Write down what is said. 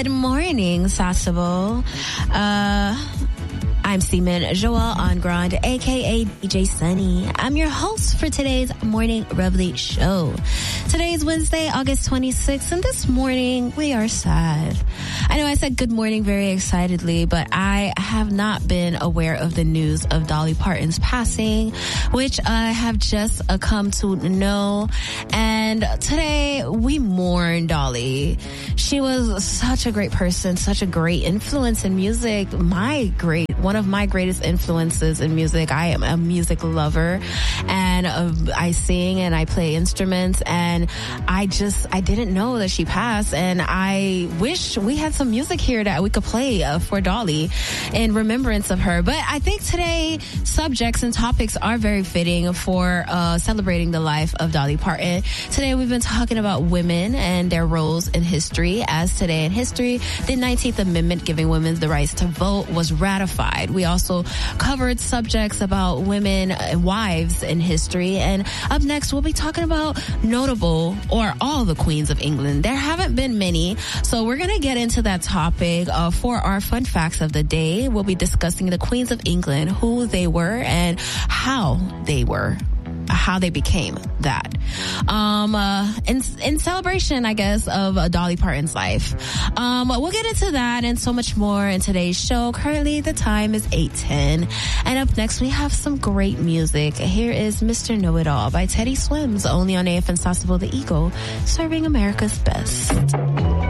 Good morning, Sasebo. I'm Seaman Joel on Grand, aka DJ Sunny. I'm your host for today's Morning Reveille show. Today's Wednesday, August 26th, and this morning we are sad. I know I said good morning very excitedly, but I have not been aware of the news of Dolly Parton's passing, which I have just come to know. And today we mourn Dolly. She was such a great person, such a great influence in music. One of my greatest influences in music. I am a music lover, and I sing and I play instruments, and I didn't know that she passed, and I wish we had some music here that we could play for Dolly in remembrance of her. But I think today subjects and topics are very fitting for celebrating the life of Dolly Parton. Today we've been talking about women and their roles in history, as today in history, the 19th Amendment giving women the rights to vote was ratified. We also covered subjects about women and wives in history. And up next, we'll be talking about notable or all the queens of England. There haven't been many, so we're going to get into that topic for our fun facts of the day. We'll be discussing the queens of England, who they were and how they became that. In celebration, I guess, of Dolly Parton's life. We'll get into that and so much more in today's show. Currently, the time is 8:10. And up next, we have some great music. Here is Mr. Know-It-All by Teddy Swims, only on AFN Sasebo The Eagle, serving America's best.